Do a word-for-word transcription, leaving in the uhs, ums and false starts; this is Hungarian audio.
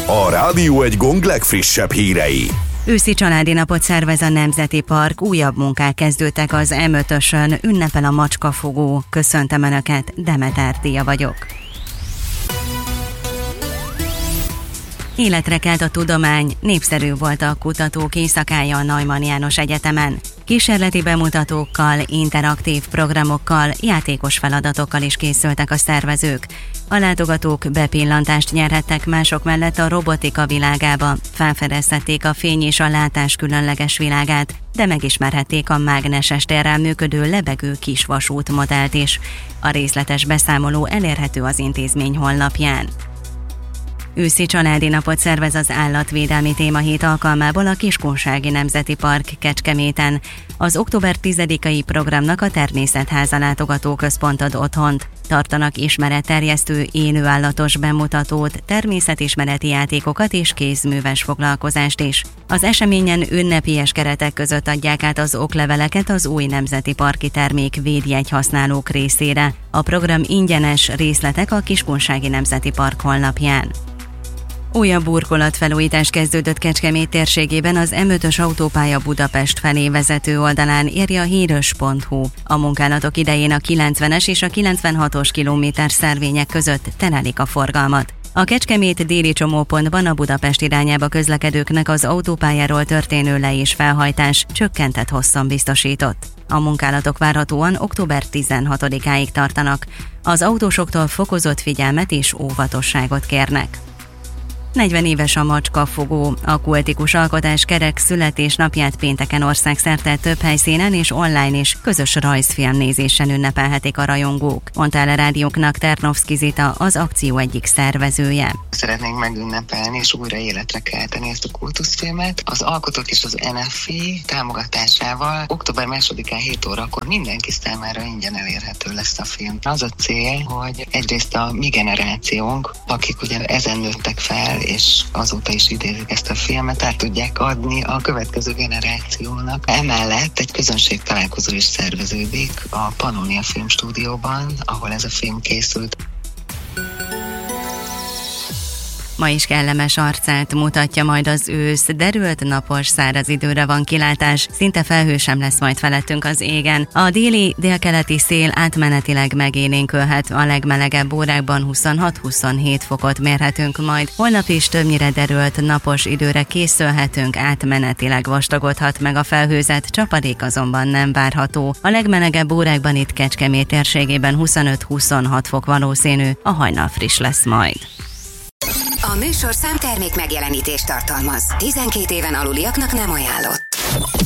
A Rádió Egy Gong legfrissebb hírei. Őszi családi napot szervez a Nemzeti Park, újabb munkák kezdődtek az em ötösön, ünnepel a macskafogó. Köszöntöm Önöket, Demeter Dia vagyok. Életre kelt a tudomány, népszerű volt a kutatók éjszakája a Neumann János Egyetemen. Kísérleti bemutatókkal, interaktív programokkal, játékos feladatokkal is készültek a szervezők. A látogatók bepillantást nyerhettek mások mellett a robotika világába, felfedezhették a fény és a látás különleges világát, de megismerhették a mágneses térrel működő lebegő kisvasút modellt is. A részletes beszámoló elérhető az intézmény honlapján. Őszi családi napot szervez az Állatvédelmi Témahét alkalmából a Kiskunsági Nemzeti Park Kecskeméten. Az október tizedikai programnak a Természetháza Látogatóközpont ad otthont. Tartanak ismeretterjesztő élőállatos bemutatót, természetismereti játékokat és kézműves foglalkozást is. Az eseményen ünnepélyes keretek között adják át az okleveleket az új nemzeti parki termék védjegy használók részére. A program ingyenes, részletek a Kiskunsági Nemzeti Park honlapján. Újabb burkolatfelújítás kezdődött Kecskemét térségében az em ötös autópálya Budapest felé vezető oldalán, írja a híros pont hu. A munkálatok idején a kilencvenes és a kilencvenhatos kilométer szervények között terelik a forgalmat. A Kecskemét déli csomópontban a Budapest irányába közlekedőknek az autópályáról történő le- és felhajtás csökkentett hosszan biztosított. A munkálatok várhatóan október tizenhatodikáig tartanak. Az autósoktól fokozott figyelmet és óvatosságot kérnek. negyven éves a macskafogó. A kultikus alkotás kerek születésnapját pénteken országszerte több helyszínen és online is közös rajzfilm nézésen ünnepelhetik a rajongók, mondta el a rádiónknak Ternovszky Zita, az akció egyik szervezője. Szeretnénk megünnepelni és újra életre kelteni ezt a kultuszfilmet. Az alkotók és az en ef i támogatásával október másodikán hét órakor mindenki számára ingyen elérhető lesz a film. Az a cél, hogy egyrészt a mi generációnk, akik ugye ezen nőttek fel, és azóta is idézik ezt a filmet, át tudják adni a következő generációnak. Emellett egy közönség találkozó is szerveződik a Pannonia Filmstúdióban, ahol ez a film készült. Ma is kellemes arcát mutatja majd az ősz, derült, napos, száraz időre van kilátás, szinte felhő sem lesz majd felettünk az égen. A déli, délkeleti szél átmenetileg megélénkülhet, a legmelegebb órákban huszonhat-huszonhét fokot mérhetünk majd. Holnap is többnyire derült, napos időre készülhetünk, átmenetileg vastagodhat meg a felhőzet, csapadék azonban nem várható. A legmelegebb órákban itt Kecskemét térségében huszonöt-huszonhat fok valószínű, a hajnal friss lesz majd. A műsorszám termék megjelenítést tartalmaz. tizenkét éven aluliaknak nem ajánlott.